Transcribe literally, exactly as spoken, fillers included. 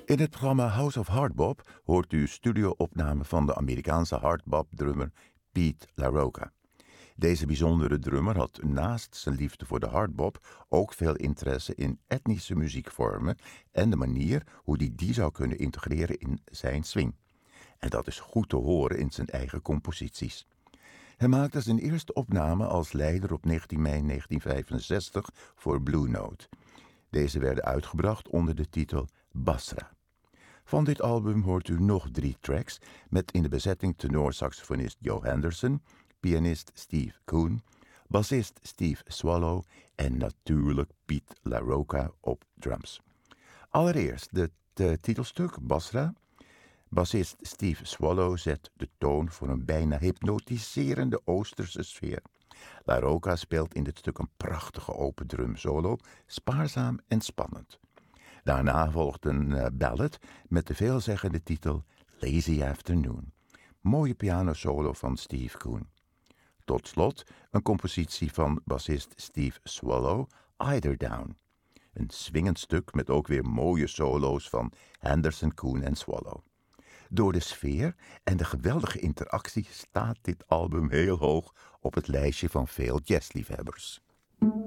In het programma House of Hardbop hoort u studio-opname van de Amerikaanse hardbop-drummer Pete LaRocca. Deze bijzondere drummer had naast zijn liefde voor de hardbop ook veel interesse in etnische muziekvormen en de manier hoe hij die zou kunnen integreren in zijn swing. En dat is goed te horen in zijn eigen composities. Hij maakte zijn eerste opname als leider op negentien mei negentien vijfenzestig voor Blue Note. Deze werden uitgebracht onder de titel Basra. Van dit album hoort u nog drie tracks met in de bezetting tenorsaxofonist Joe Henderson, pianist Steve Coon, bassist Steve Swallow en natuurlijk Pete LaRocca op drums. Allereerst het uh, titelstuk Basra. Bassist Steve Swallow zet de toon voor een bijna hypnotiserende Oosterse sfeer. LaRocca speelt in dit stuk een prachtige open drum solo, spaarzaam en spannend. Daarna volgt een uh, ballad met de veelzeggende titel Lazy Afternoon. Mooie pianosolo van Steve Coon. Tot slot een compositie van bassist Steve Swallow, Eider Down. Een swingend stuk met ook weer mooie solo's van Henderson, Coon en Swallow. Door de sfeer en de geweldige interactie staat dit album heel hoog op het lijstje van veel jazzliefhebbers.